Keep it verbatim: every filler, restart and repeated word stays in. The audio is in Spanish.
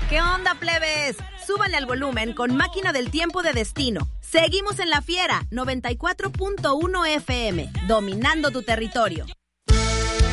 ¿Qué onda, plebes? Súbanle al volumen con Máquina del Tiempo de Destino. Seguimos en La Fiera, noventa y cuatro punto uno F M, dominando tu territorio.